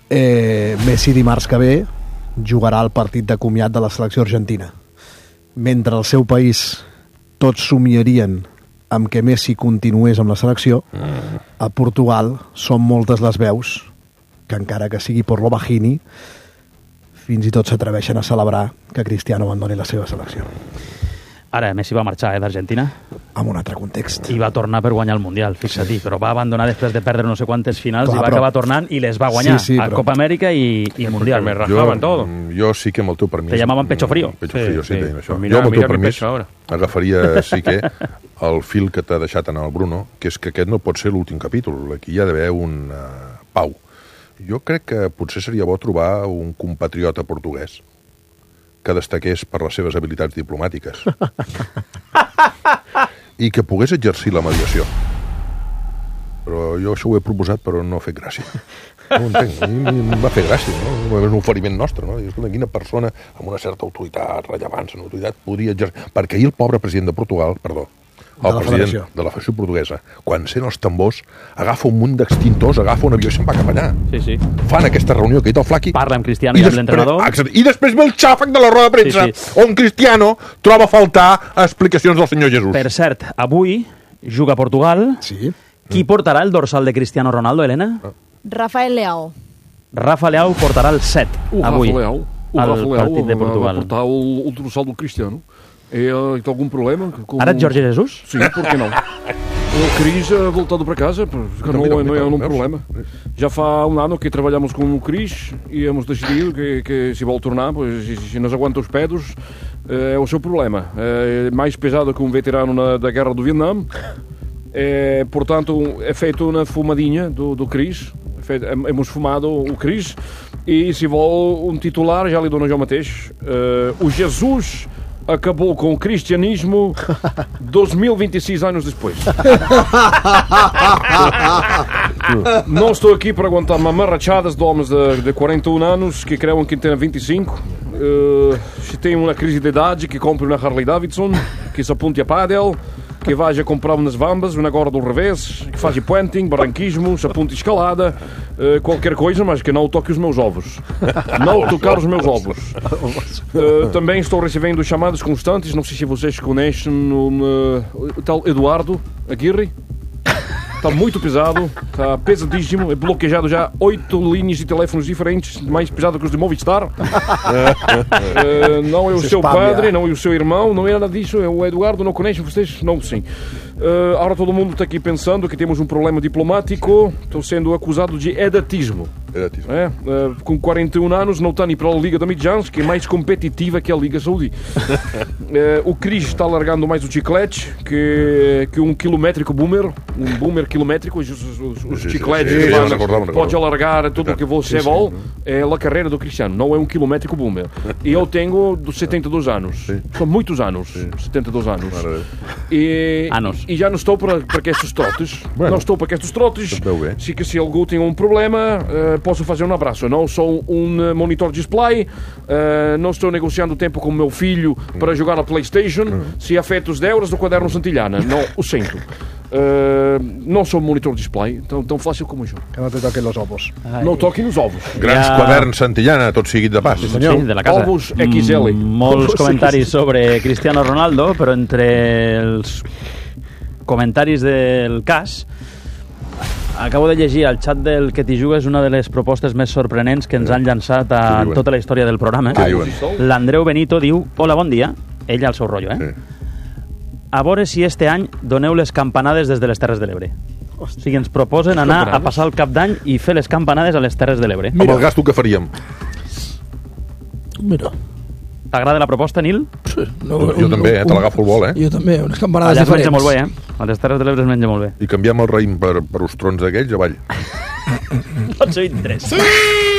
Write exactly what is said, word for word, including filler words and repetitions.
eh, Messi dimarts que ve jugarà el partit de comiat de la selecció argentina. Mentre al seu país tots somiarien amb que Messi continués amb la selecció, a Portugal són moltes les veus que, encara que sigui por lo bajini, fins i tot s'atreveixen a celebrar que Cristiano abandoni la seva selecció. Ara, Messi va marxar eh, d'Argentina. En un altre context. I va tornar per guanyar el Mundial, fixa-t'hi. Però va abandonar després de perdre no sé quantes finals. Clar, i va però... acabar tornant i les va guanyar. Sí, sí, a però... Copa Amèrica i, i Mundial. Me rajaven todo. Jo sí que amb el teu permís... Te llamaven pecho frío. Pecho frío, sí, sí. sí. Això. Mira, jo amb el teu permís agafaria sí que el fil que t'ha deixat en el Bruno, que és que aquest no pot ser l'últim capítol. Aquí hi ha d'haver un uh, pau. Jo crec que potser seria bo trobar un compatriota portuguès que destaqués per les seves habilitats diplomàtiques i que pogués exercir la mediació. Però jo això ho he proposat, però no ha fet gràcia. No ho entenc, a mi em va fer gràcia, no? És un oferiment nostre, no? I, escolta, quina persona amb una certa autoritat, rellevància, una autoritat, podria exercir... Perquè ahir el pobre president de Portugal, perdó, el de president Federació. de la Federació Portuguesa, quan sent els tambors, agafa un munt d'extintors, agafa un avió i se'n va cap allà. Sí, sí. Fan aquesta reunió que hi ha el Flaqui... Parla amb Cristiano i, i amb l'entrenador. Exacte. I després ve el xàfec de la roda de premsa, sí, sí. on Cristiano troba a faltar explicacions del senyor Jesús. Per cert, avui juga a Portugal. Sí. Qui portarà el dorsal de Cristiano Ronaldo, Helena? Ah. Rafael Leao. Rafa Leao portarà el set o avui Rafa Leao. O al Rafa Leao partit de Portugal. Va portar el, el dorsal do Cristiano. E uh, tem algum problema? Com... Ara et Jorge Jesus? Sim, por que não? O Cris uh, voltado para casa, porque não, não, não é um problema. Já faz um ano que trabalhamos com o Cris e hemos decidido que, que se vai tornar, pois, se, se nos aguenta os pedos, uh, é o seu problema. É mais pesado que um veterano na, da guerra do Vietnã. É, portanto, é feito uma fumadinha do, do Cris. Hemos fumado o Cris e se vai um titular, já lhe dou no João Mateus, uh, o Jesus acabou com o cristianismo dois mil e vinte e seis anos depois. Não estou aqui para aguentar mamarrachadas de homens de, de quarenta e um anos que creem que têm vinte e cinco. Uh, se tem uma crise de idade, que compre uma Harley Davidson, que se apunte a pádel, que vá a comprar umas vambas, uma agora do revés, que faz puenting, barranquismo, se apunte escalada, uh, qualquer coisa, mas que não toque os meus ovos. Não tocar os meus ovos. Uh, também estou recebendo chamadas constantes, não sei se vocês conhecem um, o tal Eduardo Aguirre. Está muito pesado, está pesadíssimo, é bloqueado já oito linhas de teléfonos diferentes, mais pesado que os de Movistar. uh, não é o seu padre, não é o seu irmão, não é nada disso, é o Eduardo, não conhecem vocês? Não, sim. Uh, agora todo mundo está aqui pensando que temos um problema diplomático, estou sendo acusado de edatismo. Edatismo. É, uh, com quarenta e um anos não está nem para a Liga da Midjans, que é mais competitiva que a Liga Saudi. uh, o Cris está largando mais o chiclete que, que um quilométrico boomer, um boomer quilométrico, os, os, os chicletes sim, sim, que sim, recordava, pode alargar tudo o que você vai, é a carreira do Cristiano, não é um quilométrico boomer. E eu tenho dos setenta e dois anos, sim. São muitos anos, sim. setenta e dois anos. E, anos. E já não estou para, para que estes trotes, bueno, não estou para que estes trotes, se, que se algum tem um problema, uh, posso fazer um abraço. Eu não sou um monitor display, uh, não estou negociando tempo com o meu filho para jogar a PlayStation, se afeta os euros do quaderno Santillana, não o sinto. Uh, não sou monitor display, tão, tão fácil como isso. Que no te toquen los ovos. Ai. No toquin els ovos. Grans ja... quaderns Santillana, tot seguit de pas. Sí, senyor. Sí, de la casa. Ovos equis ele. Mm, molts comentaris sobre Cristiano Ronaldo, però entre els comentaris del cas acabo de llegir al xat del Que t'hi jugues una de les propostes més sorprenents que ens han llançat a tota la història del programa. L'Andreu Benito diu: hola, bon dia. Ell al seu rotllo, eh? Sí. A veure si este any doneu les campanades des de les Terres de l'Ebre. O sigui, ens proposen anar a passar el cap d'any i fer les campanades a les Terres de l'Ebre. Amb el gasto que faríem. Mira. T'agrada la proposta, Nil? Sí. No, jo un, també, eh? Te l'agafo al vol, eh? Jo també, unes campanades allà diferents. Allà es menja molt bé, eh? A les Terres de l'Ebre es menja molt bé. I canviem el raïm per, per uns trons d'aquells avall. Pots oir tres. Sí!